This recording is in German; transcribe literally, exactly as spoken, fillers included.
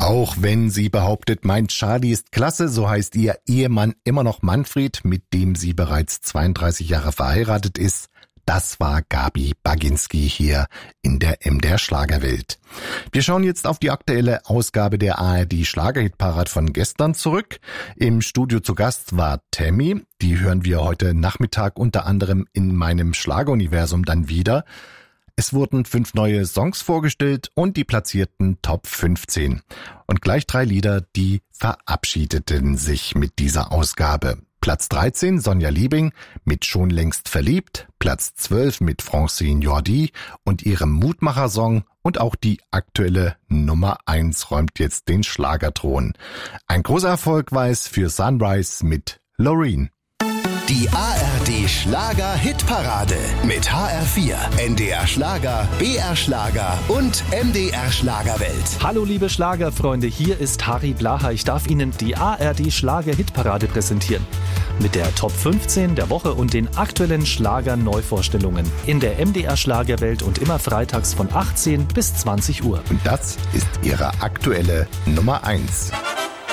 Auch wenn sie behauptet, mein Charlie ist klasse, so heißt ihr Ehemann immer noch Manfred, mit dem sie bereits zweiunddreißig Jahre verheiratet ist. Das war Gabi Baginski hier in der M D R Schlagerwelt. Wir schauen jetzt auf die aktuelle Ausgabe der A R D Schlagerhitparade von gestern zurück. Im Studio zu Gast war Tammy. Die hören wir heute Nachmittag unter anderem in meinem Schlageruniversum dann wieder. Es wurden fünf neue Songs vorgestellt und die platzierten Top fünfzehn. Und gleich drei Lieder, die verabschiedeten sich mit dieser Ausgabe. Platz dreizehn Sonja Liebing mit Schon längst verliebt, Platz zwölf mit Francine Jordi und ihrem Mutmacher-Song und auch die aktuelle Nummer eins räumt jetzt den Schlagerthron. Ein großer Erfolg war es für Sunrise mit Loreen. Die A R D Schlager-Hitparade mit H R vier, N D R Schlager, B R Schlager und M D R Schlagerwelt. Hallo liebe Schlagerfreunde, hier ist Harry Blaha. Ich darf Ihnen die A R D Schlager-Hitparade präsentieren. Mit der Top fünfzehn der Woche und den aktuellen Schlager-Neuvorstellungen in der M D R Schlagerwelt und immer freitags von achtzehn bis zwanzig Uhr. Und das ist Ihre aktuelle Nummer eins.